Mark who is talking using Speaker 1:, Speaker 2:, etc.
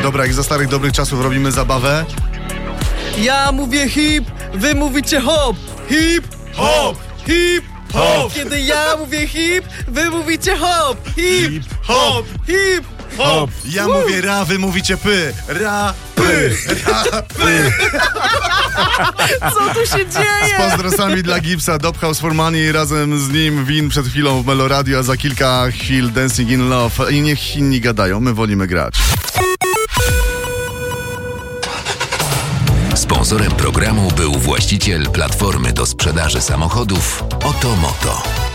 Speaker 1: Dobra, jak za starych dobrych czasów robimy zabawę.
Speaker 2: Ja mówię hip, wy mówicie hop. Hip,
Speaker 1: Hop!
Speaker 2: hip,
Speaker 1: Hop!
Speaker 2: Kiedy ja mówię hip, wy mówicie hop. Hip,
Speaker 1: Hop!
Speaker 2: hip,
Speaker 1: Hop! Ja mówię ra, wy mówicie py. Ra, py. Ra, py.
Speaker 2: Co tu się
Speaker 1: Z
Speaker 2: dzieje?
Speaker 1: pozdrosami dla Gipsa, Dop House for Money, razem z nim Win przed chwilą w Meloradio, a za kilka chwil Dancing in Love. I niech inni gadają, my wolimy grać.
Speaker 3: Sponsorem programu był właściciel platformy do sprzedaży samochodów Otomoto.